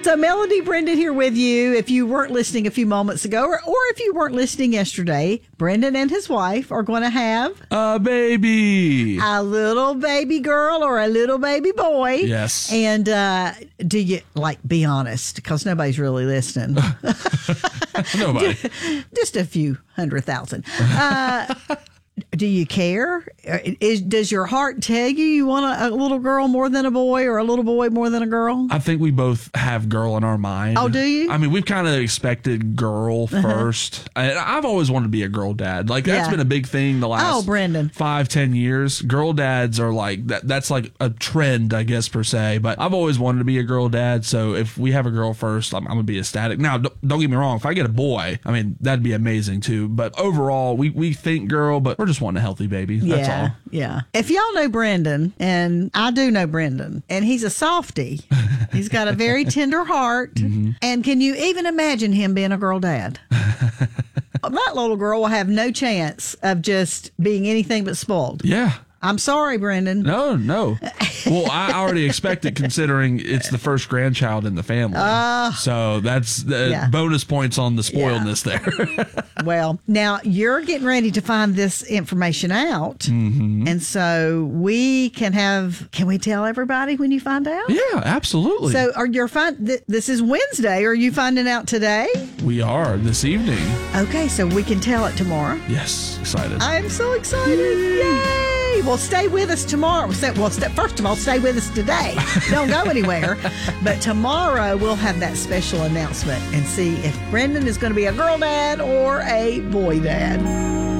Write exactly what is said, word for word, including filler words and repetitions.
So Melody Brendan here with you. If you weren't listening a few moments ago, or, or if you weren't listening yesterday, Brendan and his wife are going to have a baby, a little baby girl or a little baby boy. Yes. And uh, do you, like, be honest, because nobody's really listening. Nobody. Just a few hundred thousand. Uh, do you care? Is, does your heart tell you you want a, a little girl more than a boy or a little boy more than a girl? I think we both have girl in our mind. Oh, do you? I mean, we've kind of expected girl Uh-huh. first. I, I've always wanted to be a girl dad. Like, that's Yeah. been a big thing the last Oh, Brendan. five, ten years. Girl dads are like, that. that's like a trend, I guess, per se. But I've always wanted to be a girl dad. So if we have a girl first, I'm, I'm going to be ecstatic. Now, don't, don't get me wrong. If I get a boy, I mean, that'd be amazing too. But overall, we, we think girl, but we're just wanting a healthy baby. That's yeah, all. yeah. If y'all know Brendan, and I do know Brendan, and he's a softie. He's got a very tender heart. Mm-hmm. And can you even imagine him being a girl dad? That little girl will have no chance of just being anything but spoiled. Yeah. I'm sorry, Brendan. No, no. Well, I already expect it considering it's the first grandchild in the family. Uh, so that's the yeah. bonus points on the spoiledness yeah. there. Well, now you're getting ready to find this information out. Mm-hmm. And so we can have, can we tell everybody when you find out? Yeah, absolutely. So are you find th- this is Wednesday. Are you finding out today? We are this evening. Okay, so we can tell it tomorrow. Yes, excited. I'm so excited. Yay! Yay! Well, stay with us tomorrow. Well, first of all, stay with us today. Don't go anywhere. But tomorrow we'll have that special announcement and see if Brendan is going to be a girl dad or a boy dad.